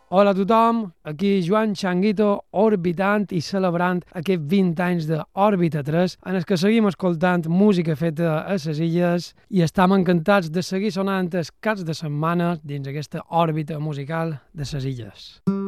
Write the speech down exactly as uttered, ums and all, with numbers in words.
Hola a tothom, aquí Joan Changuito orbitant i celebrant aquests vint anys d'Òrbita tres en els que seguim escoltant música feta a les illes i estem encantats de seguir sonant els caps de setmana dins aquesta òrbita musical de les illes.